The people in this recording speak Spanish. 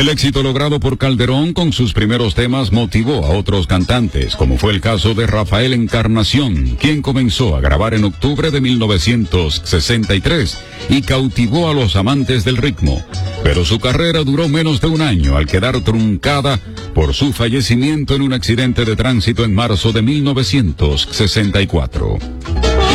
El éxito logrado por Calderón con sus primeros temas motivó a otros cantantes, como fue el caso de Rafael Encarnación, quien comenzó a grabar en octubre de 1963 y cautivó a los amantes del ritmo. Pero su carrera duró menos de un año al quedar truncada por su fallecimiento en un accidente de tránsito en marzo de 1964.